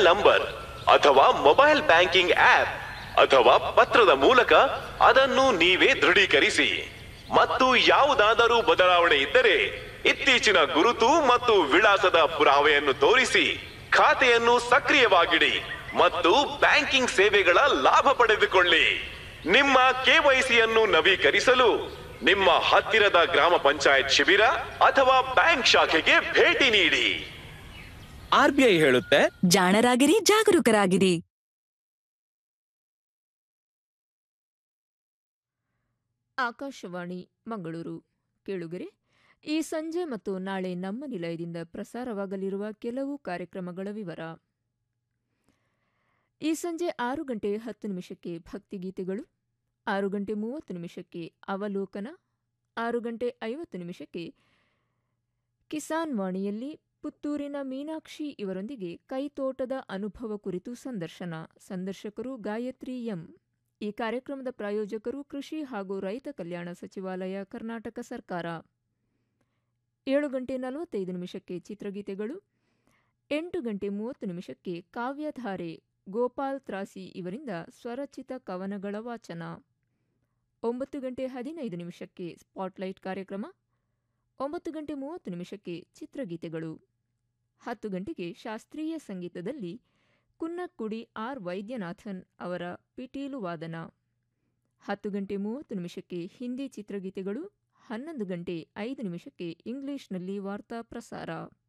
Number ಅಥವಾ mobile banking app ಅಥವಾ ಪತ್ರದ ಮೂಲಕ ಅದನ್ನು ನೀವೇ ದೃಢೀಕರಿಸಿ. ಮತ್ತು ಯಾವುದಾದರೂ ಬದಲಾವಣೆ ಇದ್ದರೆ ಇತ್ತೀಚಿನ ಗುರುತು ಮತ್ತು ವಿಳಾಸದ ಪುರಾವೆಯನ್ನು ತೋರಿಸಿ ಖಾತೆಯನ್ನು ಸಕ್ರಿಯವಾಗಿಡಿ ಮತ್ತು ಬ್ಯಾಂಕಿಂಗ್ ಸೇವೆಗಳ ಲಾಭ ಪಡೆದುಕೊಳ್ಳಿ. ನಿಮ್ಮ ಕೆವೈಸಿಯನ್ನು ನವೀಕರಿಸಲು ನಿಮ್ಮ ಹತ್ತಿರದ ಗ್ರಾಮ ಪಂಚಾಯತ್ ಶಿಬಿರ ಅಥವಾ ಬ್ಯಾಂಕ್ ಶಾಖೆಗೆ ಭೇಟಿ ನೀಡಿ. ಆರ್ಬಿಐ ಹೇಳುತ್ತೆ, ಜಾಣರಾಗಿರಿ, ಜಾಗರೂಕರಾಗಿರಿ. ಆಕಾಶವಾಣಿ ಮಂಗಳೂರು. ಕೇಳುಗರೆ, ಈ ಸಂಜೆ ಮತ್ತು ನಾಳೆ ನಮ್ಮ ನಿಲಯದಿಂದ ಪ್ರಸಾರವಾಗಲಿರುವ ಕೆಲವು ಕಾರ್ಯಕ್ರಮಗಳ ವಿವರ. ಈ ಸಂಜೆ 6:10 ಭಕ್ತಿಗೀತೆಗಳು, 6:30 ಅವಲೋಕನ, 6:50 ಕಿಸಾನ್ ವಾಣಿಯಲ್ಲಿ ಪುತ್ತೂರಿನ ಮೀನಾಕ್ಷಿ ಇವರೊಂದಿಗೆ ಕೈತೋಟದ ಅನುಭವ ಕುರಿತು ಸಂದರ್ಶನ. ಸಂದರ್ಶಕರು ಗಾಯತ್ರಿ ಎಂ. ಈ ಕಾರ್ಯಕ್ರಮದ ಪ್ರಾಯೋಜಕರು ಕೃಷಿ ಹಾಗೂ ರೈತ ಕಲ್ಯಾಣ ಸಚಿವಾಲಯ, ಕರ್ನಾಟಕ ಸರ್ಕಾರ. 7:45 ಚಿತ್ರಗೀತೆಗಳು, 8:30 ಕಾವ್ಯಧಾರೆ ಗೋಪಾಲ್ ತ್ರಾಸಿ ಇವರಿಂದ ಸ್ವರಚಿತ ಕವನಗಳ ವಾಚನ. 9:15 ಸ್ಪಾಟ್ಲೈಟ್ ಕಾರ್ಯಕ್ರಮ, 9:30 ಚಿತ್ರಗೀತೆಗಳು. 10 ಗಂಟೆಗೆ ಶಾಸ್ತ್ರೀಯ ಸಂಗೀತದಲ್ಲಿ ಕುನ್ನಕ್ಕುಡಿ ಆರ್ ವೈದ್ಯನಾಥನ್ ಅವರ ಪಿಟೀಲು ವಾದನ. 10:30 ಹಿಂದಿ ಚಿತ್ರಗೀತೆಗಳು. 11:05 ಇಂಗ್ಲಿಷ್ನಲ್ಲಿ ವಾರ್ತಾ ಪ್ರಸಾರ.